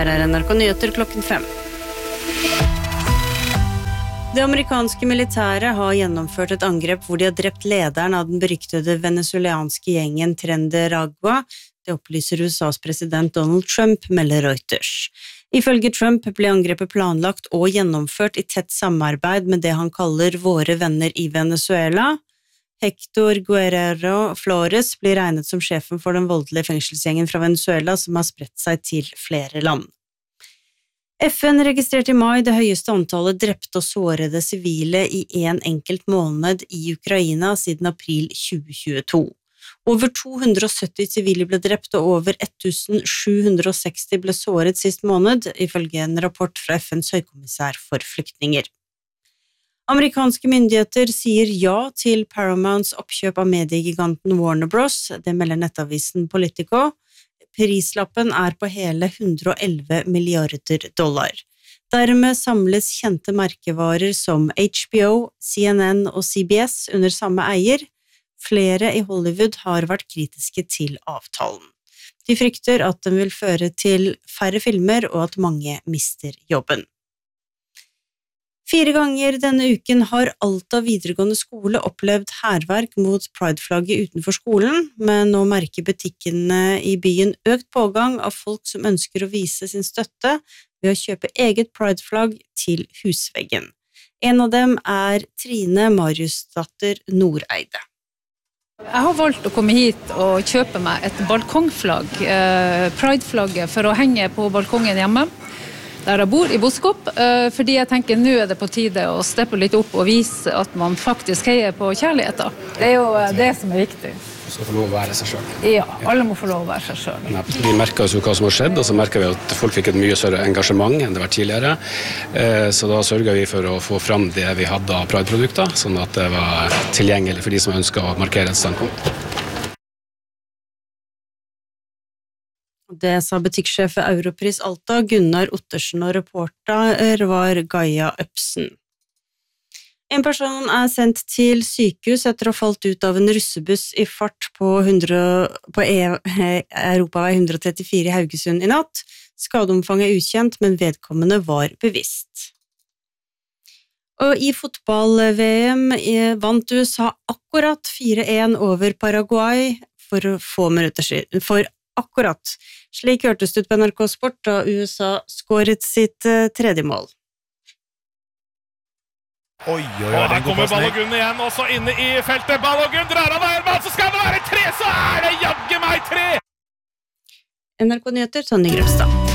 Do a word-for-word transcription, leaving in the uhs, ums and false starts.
Her er N R K Nyheter klokken fem. Det amerikanske militæret har gjennomført et angrep hvor de har drept lederen av den beryktede venezuelanske gjengen Tren de Aragua. Det opplyser U S A's president Donald Trump, melder Reuters. Ifølge Trump ble angrepet planlagt og gjennomført i tett samarbeid med det han kaller våre venner i Venezuela. Hector Guerrero Flores blir regnet som sjefen for den voldelige fengselsgjengen fra Venezuela som har spredt seg til flere land. F N registrerte i mai det høyeste antallet drepte og sårede sivile i en enkelt måned i Ukraina siden april tjue tjueto. Over to hundre og sytti sivile ble drept og over tusen sju hundre og seksti ble såret sist måned, ifølge en rapport fra F N's høykommissær for flyktninger. Amerikanske myndigheter sier ja til Paramounts oppkjøp av mediegiganten Warner Bros. Det melder nettavisen Politico. Prislappen er på hele hundre og elleve milliarder dollar. Dermed samles kjente merkevarer som H B O, C N N og C B S under samme eier. Flere i Hollywood har vært kritiske til avtalen. De frykter at den vil føre til færre filmer og at mange mister jobben. Fire ganger denne uken har Alta videregående skole opplevd hærverk mot Pride-flagget utenfor skolen, men nå merker butikkene i byen økt pågang av folk som ønsker å vise sin støtte ved å kjøpe eget Pride-flagg til husveggen. En av dem er Trine Mariusdatter Noreide. Jeg har valgt å komme hit og kjøpe meg et balkongflagg, Pride-flagget, for å henge på balkongen hjemme, der jeg bor i Boskop, fordi jeg tenker nå er det på tide å steppe litt opp og vise at man faktisk heier på kjærligheten. Det er jo det som er viktig. Så få lov å være seg selv. Ja, alle må få lov å være seg selv. Vi merket oss jo hva som har skjedd, og så merket vi at folk fikk et mye større engasjement enn det var tidligere. Så da sørget vi for å få fram det vi hadde av Pride-produkter, sånn at det var tilgjengelig for de som ønsket å markere et standpunkt. Det sa butikksjef ved Europris Alta, Gunnar Ottersen, og reporter var Gaia Øpsen. En person er sendt til sykehus etter å ha falt ut av en russebuss i fart på, hundre, på e, Europavei hundre og trettifire i Haugesund i natt. Skadeomfanget er ukjent, men vedkommende var bevisst. Og i fotball-V M vant U S A akkurat fire en over Paraguay for få minutter siden. For akkurat. Slik hørtes det ut på N R K Sport da U S A skåret sitt uh, tredje mål. Oi, oi, oi, og her kommer Balogun igjen, også inne i feltet. Balogun drar av Herman, så skal det være tre, så er det jagge meg tre! N R K Nyheter, Tonje Grøvstad.